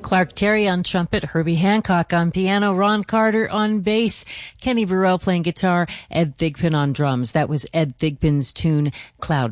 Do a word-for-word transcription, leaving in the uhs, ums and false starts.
Clark Terry on trumpet, Herbie Hancock on piano, Ron Carter on bass, Kenny Burrell playing guitar, Ed Thigpen on drums. That was Ed Thigpen's tune, Cloud